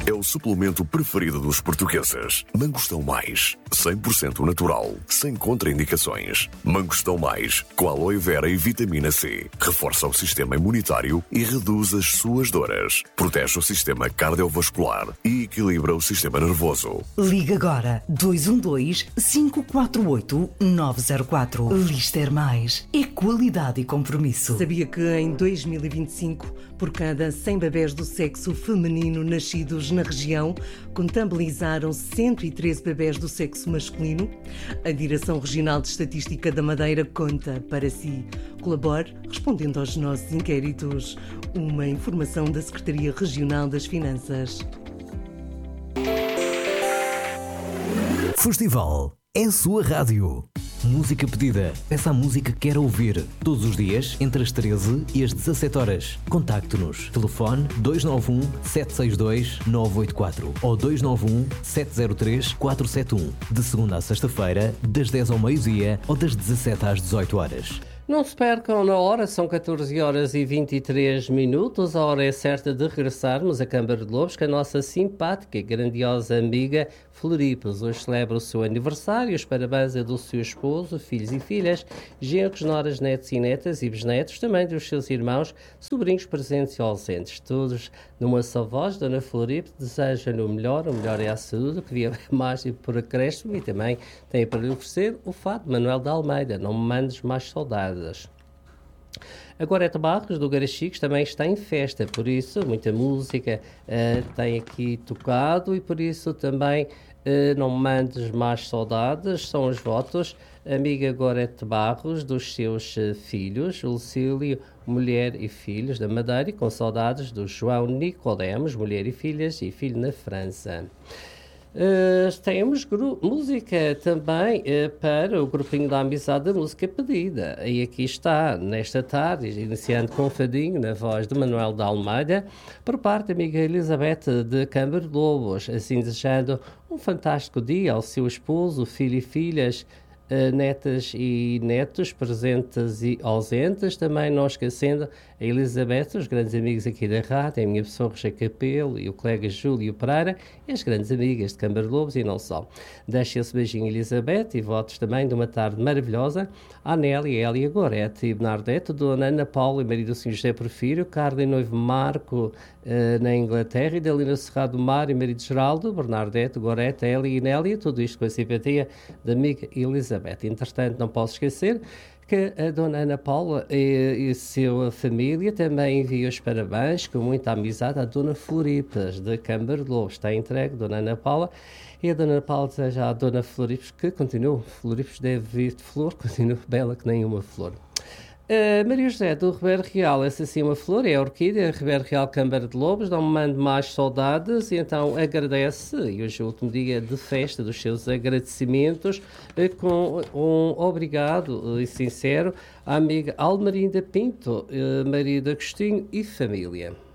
é o suplemento preferido dos portugueses. Mangostão Mais, 100% natural, sem contraindicações. Mangostão Mais, com aloe vera e vitamina C. Reforça o sistema imunitário e reduz as suas dores. Protege o sistema cardiovascular e equilibra o sistema nervoso. Liga agora 212-548-904. Lister Mais é qualidade e compromisso. Sabia que em 2025, por cada 100 bebés do sexo feminino nascidos na região, contabilizaram 113 bebés do sexo masculino? A Direção Regional de Estatística da Madeira conta para si. Colabore respondendo aos nossos inquéritos. Uma informação da Secretaria Regional das Finanças. Festival é a sua rádio. Música pedida. Peça a música que quer ouvir. Todos os dias, entre as 13 e as 17 horas. Contacte-nos. Telefone 291-762-984 ou 291-703-471. De segunda a sexta-feira, das 10 ao meio-dia ou das 17 às 18 horas. Não se percam na hora, são 14 horas e 23 minutos. A hora é certa de regressarmos a Câmara de Lobos com a nossa simpática e grandiosa amiga Floripes. Hoje celebra o seu aniversário. Os parabéns é do seu esposo, filhos e filhas, genros, noras, netos e netas e bisnetos, também dos seus irmãos, sobrinhos presentes e ausentes. Todos numa só voz, Dona Floripes deseja-lhe o melhor é a saúde, que viva mais e por acréscimo, e também tem para lhe oferecer o fado de Manuel de Almeida, Não Me Mandes Mais Saudades. A Gorete Barros, do Garachiques, também está em festa, por isso muita música tem aqui tocado e por isso também não mandes mais saudades, são os votos. Amiga Gorete Barros, dos seus filhos, Lucílio, mulher e filhos da Madeira, e com saudades do João Nicodemos, mulher e filhas e filho na França. Temos música também para o grupinho da amizade da música pedida. E aqui está, nesta tarde, iniciando com um fadinho na voz de Manuel de Almeida, por parte da amiga Elizabeth de Câmara de Lobos, assim desejando um fantástico dia ao seu esposo, filho e filhas, netas e netos, presentes e ausentes, também não esquecendo a Elizabeth, os grandes amigos aqui da rádio, a minha pessoa Rocha Capelo e o colega Júlio Pereira e as grandes amigas de Câmara de Lobos e não só. Deixe esse beijinho, Elizabeth, e votos também de uma tarde maravilhosa à Nélia, Hélia, Gorete e Bernardete, Dona Ana Paula e marido do Sr. José Porfírio, Carla e noivo Marco na Inglaterra, e Dalina Serrado Mar e marido Geraldo, Bernardete, Gorete, Hélia e Nélia, tudo isto com a simpatia da amiga Elizabeth. Entretanto, não posso esquecer que a Dona Ana Paula e sua família também enviam os parabéns com muita amizade à Dona Floripes de Câmara de Lobos. Está entregue, Dona Ana Paula, e a Dona Ana Paula deseja à Dona Floripes que continue, Floripes deve vir de flor, continue bela que nem uma flor. Maria José do Ribeiro Real, essa sim uma flor, é a orquídea, Ribeiro Real Câmara de Lobos, não me mande mais saudades, e então agradece, e hoje é o último dia de festa dos seus agradecimentos, com um obrigado e sincero à amiga Almarinda Pinto, marido Agostinho e família.